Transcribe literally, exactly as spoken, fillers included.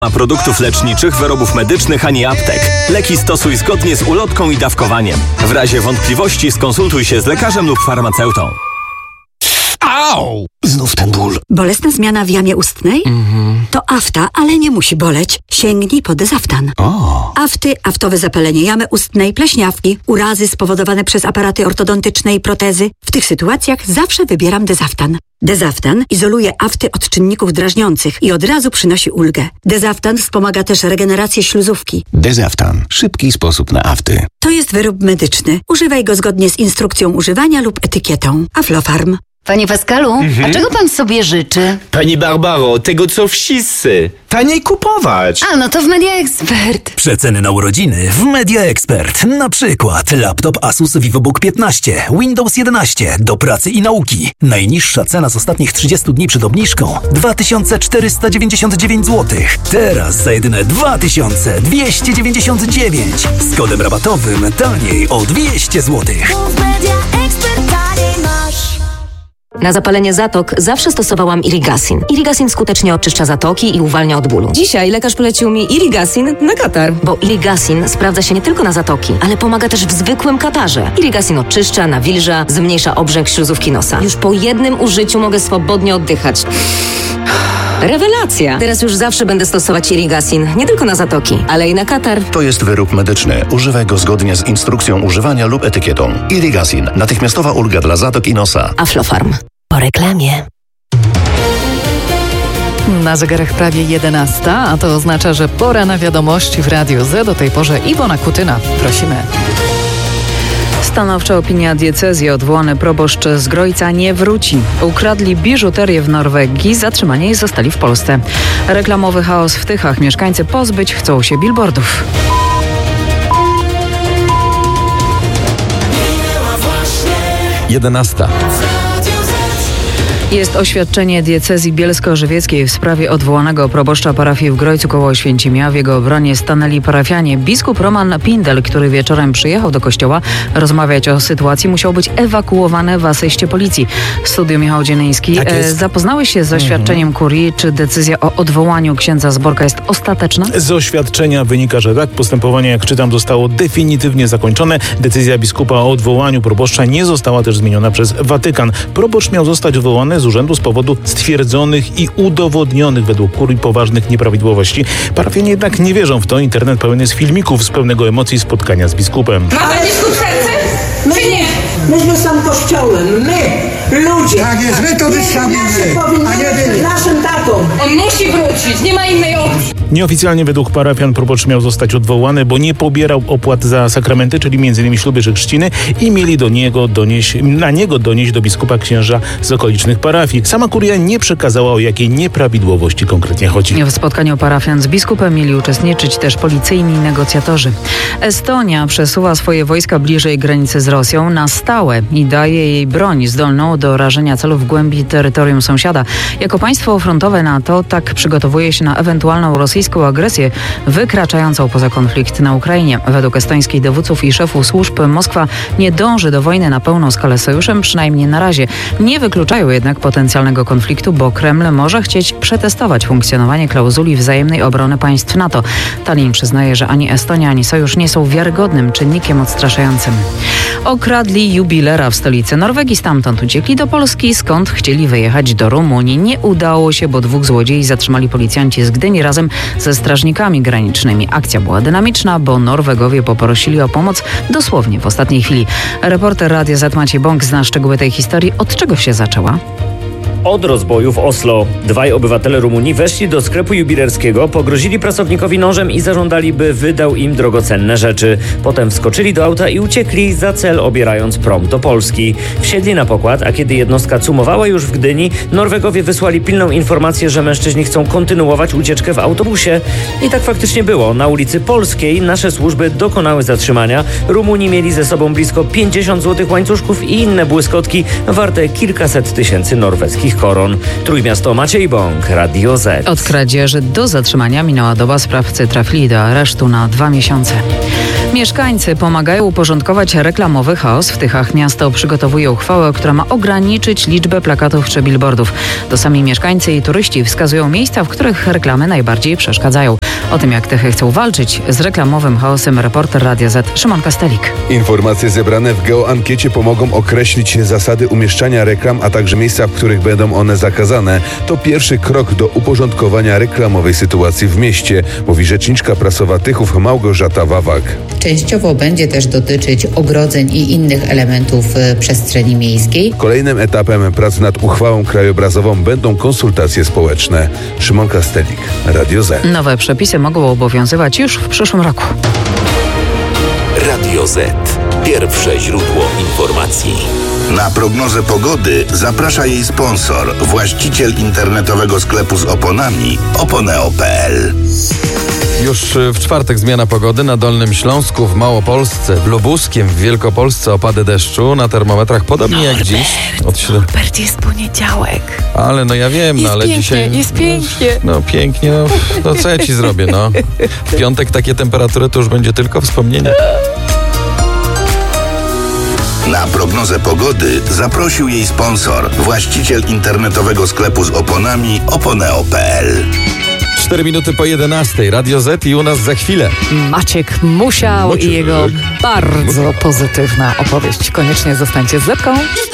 Ma produktów leczniczych, wyrobów medycznych ani aptek. Leki stosuj zgodnie z ulotką i dawkowaniem. W razie wątpliwości skonsultuj się z lekarzem lub farmaceutą. Au! Znów ten ból. Bolesna zmiana w jamie ustnej? Mhm. To afta, ale nie musi boleć. Sięgnij po Dezaftan. O. Afty, aftowe zapalenie jamy ustnej, pleśniawki, urazy spowodowane przez aparaty ortodontyczne i protezy. W tych sytuacjach zawsze wybieram Dezaftan. Dezaftan izoluje afty od czynników drażniących i od razu przynosi ulgę. Dezaftan wspomaga też regenerację śluzówki. Dezaftan. Szybki sposób na afty. To jest wyrób medyczny. Używaj go zgodnie z instrukcją używania lub etykietą. Aflofarm. Panie Pascalu, Mhm. a czego pan sobie życzy? Pani Barbaro, tego co wszyscy. Taniej kupować. A, no to w Media Expert. Przeceny na urodziny w Media Expert. Na przykład laptop Asus VivoBook piętnaście, Windows jedenaście do pracy i nauki. Najniższa cena z ostatnich trzydziestu dni przed obniżką dwa tysiące czterysta dziewięćdziesiąt dziewięć złotych. Teraz za jedyne dwa tysiące dwieście dziewięćdziesiąt dziewięć. Z kodem rabatowym taniej o dwieście złotych. Na zapalenie zatok zawsze stosowałam Irigasin. Irigasin skutecznie oczyszcza zatoki i uwalnia od bólu. Dzisiaj lekarz polecił mi Irigasin na katar. Bo Irigasin sprawdza się nie tylko na zatoki, ale pomaga też w zwykłym katarze. Irigasin oczyszcza, nawilża, zmniejsza obrzęk śluzówki nosa. Już po jednym użyciu mogę swobodnie oddychać. Rewelacja! Teraz już zawsze będę stosować Irigasin, nie tylko na zatoki, ale i na katar. To jest wyrób medyczny. Używaj go zgodnie z instrukcją używania lub etykietą. Irigasin. Natychmiastowa ulga dla zatok i nosa. Aflofarm. Po reklamie. Na zegarach prawie jedenasta, a to oznacza, że pora na wiadomości w Radiu Z. Do tej porze Iwona Kutyna. Prosimy. Stanowcza opinia diecezji. Odwołany proboszcz z Grojca nie wróci. Ukradli biżuterię w Norwegii, zatrzymani i zostali w Polsce. Reklamowy chaos w Tychach. Mieszkańcy pozbyć chcą się billboardów. jedenasta. Jest oświadczenie diecezji bielsko-żywieckiej w sprawie odwołanego proboszcza parafii w Grojcu koło Oświęcimia. W jego obronie stanęli parafianie. Biskup Roman Pindel, który wieczorem przyjechał do kościoła rozmawiać o sytuacji, musiał być ewakuowany w asyście policji. W studiu Michał Dzielyński. Tak jest. E, zapoznałeś się z oświadczeniem mhm. kurii. Czy decyzja o odwołaniu księdza Zborka jest ostateczna? Z oświadczenia wynika, że tak. Postępowanie, jak czytam, zostało definitywnie zakończone. Decyzja biskupa o odwołaniu proboszcza nie została też zmieniona przez Watykan. Proboszcz miał zostać odwołany z urzędu z powodu stwierdzonych i udowodnionych według kurii poważnych nieprawidłowości. Parafianie jednak nie wierzą w to. Internet pełen jest filmików z pełnego emocji spotkania z biskupem. Ma pan biskup serce? Czy nie? Myśmy są kościołem, my, ludzie. Tak jest, my to wystawimy, a nie wy. Naszym tatą. On musi wrócić, nie ma innej opcji. Nieoficjalnie według parafian proboszcz miał zostać odwołany, bo nie pobierał opłat za sakramenty, czyli między innymi śluby czy chrzciny, i mieli do niego donieść, na niego donieść do biskupa księża z okolicznych parafii. Sama kuria nie przekazała, o jakiej nieprawidłowości konkretnie chodzi. W spotkaniu parafian z biskupem mieli uczestniczyć też policyjni negocjatorzy. Estonia przesuwa swoje wojska bliżej granicy z Rosją na stałe i daje jej broń zdolną do rażenia celów w głębi terytorium sąsiada. Jako państwo frontowe NATO tak przygotowuje się na ewentualną rosyjską agresję wykraczającą poza konflikt na Ukrainie. Według estońskich dowódców i szefów służb Moskwa nie dąży do wojny na pełną skalę z sojuszem, przynajmniej na razie. Nie wykluczają jednak potencjalnego konfliktu, bo Kreml może chcieć przetestować funkcjonowanie klauzuli wzajemnej obrony państw NATO. Tallinn przyznaje, że ani Estonia, ani sojusz nie są wiarygodnym czynnikiem odstraszającym. Okradli jubilera w stolicy Norwegii, stamtąd uciekli do Polski, skąd chcieli wyjechać do Rumunii. Nie udało się, bo dwóch złodziei zatrzymali policjanci z Gdyni razem ze strażnikami granicznymi. Akcja była dynamiczna, bo Norwegowie poprosili o pomoc dosłownie w ostatniej chwili. Reporter Radia Z Maciej Bąk zna szczegóły tej historii. Od czego się zaczęła? Od rozboju w Oslo. Dwaj obywatele Rumunii weszli do sklepu jubilerskiego, pogrozili pracownikowi nożem i zażądali, by wydał im drogocenne rzeczy. Potem wskoczyli do auta i uciekli, za cel obierając prom do Polski. Wsiedli na pokład, a kiedy jednostka cumowała już w Gdyni, Norwegowie wysłali pilną informację, że mężczyźni chcą kontynuować ucieczkę w autobusie. I tak faktycznie było. Na ulicy Polskiej nasze służby dokonały zatrzymania. Rumuni mieli ze sobą blisko pięćdziesiąt złotych łańcuszków i inne błyskotki warte kilkaset tysięcy norweskich koron. Trójmiasto, Maciej Bąk, Radio Z. Od kradzieży do zatrzymania minęła doba. Sprawcy trafili do aresztu na dwa miesiące. Mieszkańcy pomagają uporządkować reklamowy chaos. W Tychach miasto przygotowuje uchwałę, która ma ograniczyć liczbę plakatów czy billboardów. To sami mieszkańcy i turyści wskazują miejsca, w których reklamy najbardziej przeszkadzają. O tym, jak Tychy chcą walczyć z reklamowym chaosem, reporter Radia Z Szymon Kastelik. Informacje zebrane w geoankiecie pomogą określić zasady umieszczania reklam, a także miejsca, w których będą one zakazane. To pierwszy krok do uporządkowania reklamowej sytuacji w mieście, mówi rzeczniczka prasowa Tychów Małgorzata Wawak. Częściowo będzie też dotyczyć ogrodzeń i innych elementów przestrzeni miejskiej. Kolejnym etapem prac nad uchwałą krajobrazową będą konsultacje społeczne. Szymon Kastelik, Radio Z. Nowe przepisy mogą obowiązywać już w przyszłym roku. Radio Z. Pierwsze źródło informacji. Na prognozę pogody zaprasza jej sponsor, właściciel internetowego sklepu z oponami oponeo kropka p l. Już w czwartek zmiana pogody na Dolnym Śląsku, w Małopolsce, w Lubuskiem, w Wielkopolsce opady deszczu, na termometrach podobnie Norbert, jak dziś. Od siedem... Norbert, jest poniedziałek. Ale no ja wiem, Jest no ale pięknie, dzisiaj... jest pięknie. No, no pięknie, no, no co ja ci zrobię, no. W piątek takie temperatury to już będzie tylko wspomnienie. Na prognozę pogody zaprosił jej sponsor, właściciel internetowego sklepu z oponami oponeo kropka p l. Cztery minuty po jedenastej. Radio Z i u nas za chwilę. Maciek Musiał Maciek. i jego bardzo pozytywna opowieść. Koniecznie zostańcie z Zetką.